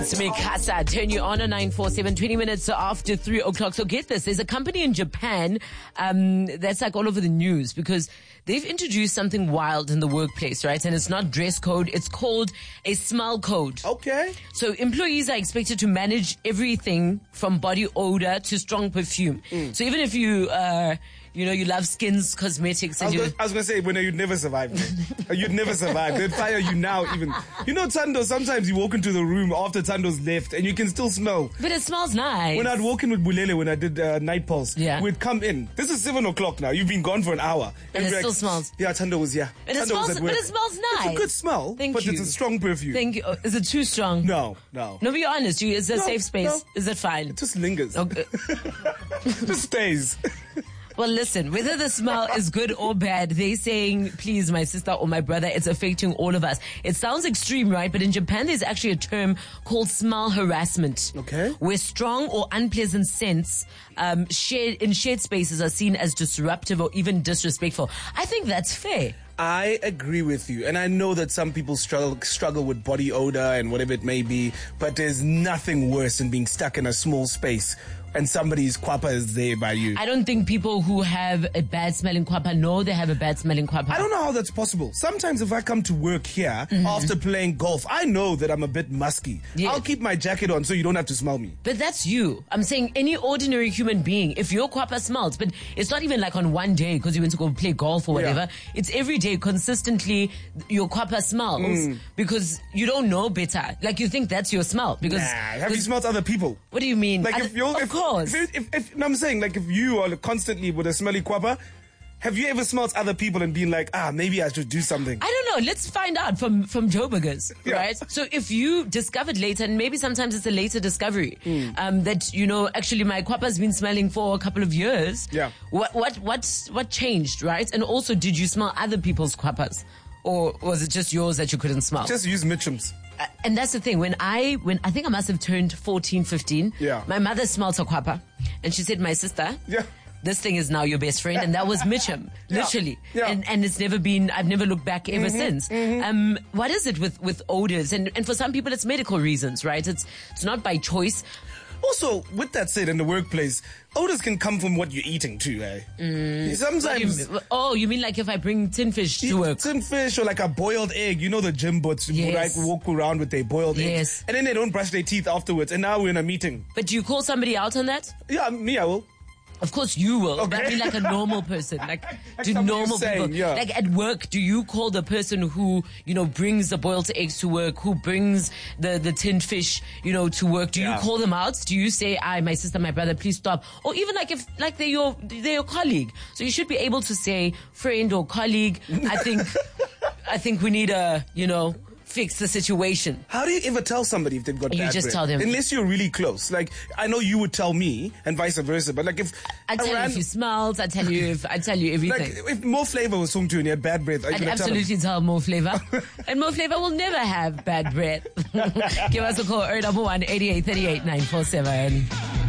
It's me, Casa. Turn you on 947, 20 minutes after 3 o'clock. So get this. There's a company in Japan that's like all over the news because they've introduced something wild in the workplace, right? And it's not dress code. It's called a smell code. Okay. So employees are expected to manage everything from body odor to strong perfume. So even if you love Skins Cosmetics. I was going to say, when you'd never survive. You'd never survive. They'd fire you now even. You know, Tando, sometimes you walk into the room after Tando's left and you can still smell. But it smells nice. When I'd walk in with Bulele when I did Night Pulse, yeah, we'd come in. This is 7 o'clock now. You've been gone for an hour. And it still smells. Yeah, Tando was, yeah. But it smells nice. It's a good smell, but it's a strong perfume. Thank you. Is it too strong? No. No, be honest. Is it a safe space? No. Is it fine? It just lingers. Okay. Just stays. Well, listen, whether the smell is good or bad, they're saying, please, my sister or my brother, it's affecting all of us. It sounds extreme, right? But in Japan, there's actually a term called smell harassment. Okay. Where strong or unpleasant scents shared spaces are seen as disruptive or even disrespectful. I think that's fair. I agree with you. And I know that some people struggle with body odor and whatever it may be, but there's nothing worse than being stuck in a small space and somebody's kwapa is there by you. I don't think people who have a bad smelling kwapa know they have a bad smelling kwapa. I don't know how that's possible. Sometimes if I come to work here after playing golf, I know that I'm a bit musky. Yes. I'll keep my jacket on so you don't have to smell me. But that's you. I'm saying any ordinary human being, if your kwapa smells, but it's not even like on one day because you went to go play golf or whatever. Yeah. It's every day consistently your kwapa smells because you don't know better. Like you think that's your smell. Because have you smelled other people? What do you mean? Like no, I'm saying, like, if you are constantly with a smelly kwapa, have you ever smelled other people and been like, maybe I should do something? I don't know. Let's find out from Joe Burgers, right? So if you discovered later, and maybe sometimes it's a later discovery, that, actually my kwapa's been smelling for a couple of years. Yeah. What changed, right? And also, did you smell other people's kwapas? Or was it just yours that you couldn't smell? Just use Mitchum's. And that's the thing. When I think I must have turned 14, 15, my mother smelled her kwapa. And she said, my sister, this thing is now your best friend. And that was Mitchum, literally. Yeah. And it's never been, I've never looked back ever since. What is it with odors? And for some people, it's medical reasons, right? It's not by choice. Also, with that said, in the workplace, odors can come from what you're eating too, eh? Sometimes. You mean like if I bring tin fish to work? Tin fish or like a boiled egg. You know the gym bots who like walk around with their boiled eggs. And then they don't brush their teeth afterwards. And now we're in a meeting. But do you call somebody out on that? Yeah, me, I will. Of course you will. Okay. But I mean like a normal person. Like do normal people. Yeah. Like at work, do you call the person who, brings the boiled eggs to work, who brings the tinned fish, to work? Do you call them out? Do you say, my sister, my brother, please stop? Or even like if like they're your colleague. So you should be able to say, friend or colleague, I think we need a, fix the situation. How do you ever tell somebody if they've got bad breath? You just tell them. Unless you're really close. Like, I know you would tell me and vice versa, but like if... I tell you if you smelled, I tell you everything. Like, if Mo Flavor was talking to you and he had bad breath, I'd absolutely tell Mo Flavor. And Mo Flavor will never have bad breath. Give us a call, 011 8838 947.